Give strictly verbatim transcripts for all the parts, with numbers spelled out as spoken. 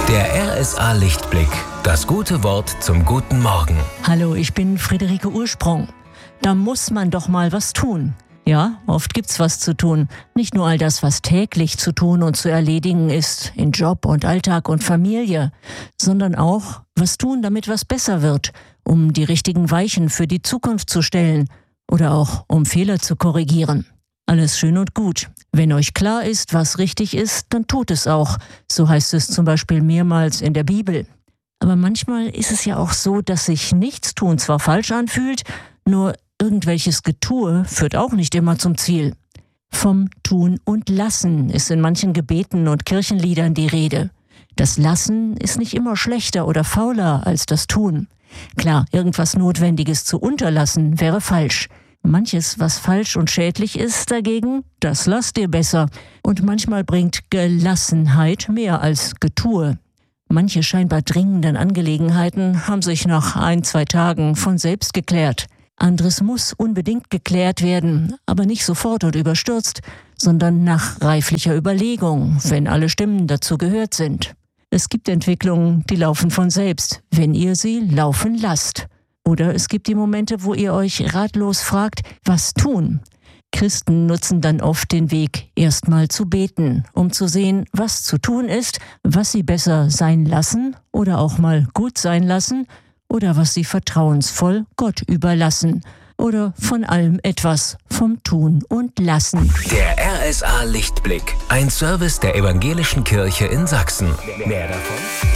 Der R S A Lichtblick. Das gute Wort zum guten Morgen. Hallo, ich bin Friederike Ursprung. Da muss man doch mal was tun. Ja, oft gibt's was zu tun. Nicht nur all das, was täglich zu tun und zu erledigen ist, in Job und Alltag und Familie, sondern auch was tun, damit was besser wird, um die richtigen Weichen für die Zukunft zu stellen oder auch um Fehler zu korrigieren. Alles schön und gut. Wenn euch klar ist, was richtig ist, dann tut es auch. So heißt es zum Beispiel mehrmals in der Bibel. Aber manchmal ist es ja auch so, dass sich Nichtstun zwar falsch anfühlt, nur irgendwelches Getue führt auch nicht immer zum Ziel. Vom Tun und Lassen ist in manchen Gebeten und Kirchenliedern die Rede. Das Lassen ist nicht immer schlechter oder fauler als das Tun. Klar, irgendwas Notwendiges zu unterlassen wäre falsch. Manches, was falsch und schädlich ist dagegen, das lasst ihr besser. Und manchmal bringt Gelassenheit mehr als Getue. Manche scheinbar dringenden Angelegenheiten haben sich nach ein, zwei Tagen von selbst geklärt. Anderes muss unbedingt geklärt werden, aber nicht sofort und überstürzt, sondern nach reiflicher Überlegung, wenn alle Stimmen dazu gehört sind. Es gibt Entwicklungen, die laufen von selbst, wenn ihr sie laufen lasst. Oder es gibt die Momente, wo ihr euch ratlos fragt, was tun? Christen nutzen dann oft den Weg, erstmal zu beten, um zu sehen, was zu tun ist, was sie besser sein lassen oder auch mal gut sein lassen oder was sie vertrauensvoll Gott überlassen oder von allem etwas vom Tun und Lassen. Der R S A Lichtblick, ein Service der Evangelischen Kirche in Sachsen. Mehr davon?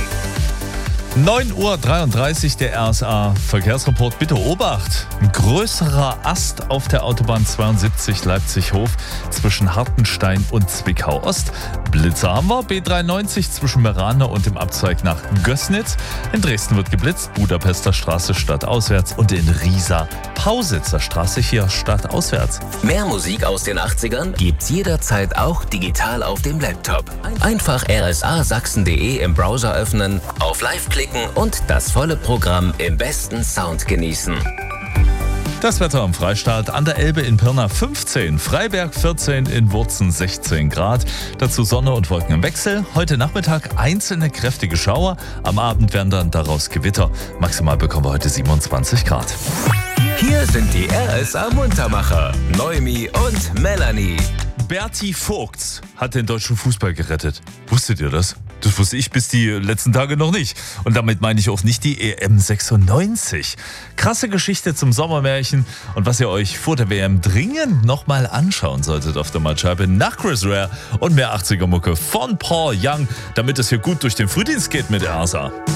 neun Uhr dreiunddreißig, der R S A Verkehrsreport. Bitte Obacht! Ein größerer Ast auf der Autobahn zweiundsiebzig Leipzig-Hof zwischen Hartenstein und Zwickau-Ost. Blitzer haben wir. B dreiundneunzig zwischen Meranne und dem Abzweig nach Gößnitz. In Dresden wird geblitzt. Budapester Straße stadtauswärts und in Riesa Pausitzer Straße hier stadtauswärts. Mehr Musik aus den achtzigern gibt's jederzeit auch digital auf dem Laptop. Einfach r s a sachsen punkt d e im Browser öffnen, auf Live klicken und das volle Programm im besten Sound genießen. Das Wetter am Freistaat: an der Elbe in Pirna fünfzehn, Freiberg vierzehn, in Wurzen sechzehn Grad. Dazu Sonne und Wolken im Wechsel. Heute Nachmittag einzelne kräftige Schauer. Am Abend werden dann daraus Gewitter. Maximal bekommen wir heute siebenundzwanzig Grad. Hier sind die R S A Muntermacher, Noemi und Melanie. Berti Vogts hat den deutschen Fußball gerettet. Wusstet ihr das? Das wusste ich bis die letzten Tage noch nicht. Und damit meine ich auch nicht die E M sechsundneunzig. Krasse Geschichte zum Sommermärchen. Und was ihr euch vor der W M dringend nochmal anschauen solltet auf der Matscheibe nach Chris Rea und mehr achtziger Mucke von Paul Young, damit es hier gut durch den Frühdienst geht mit R S A.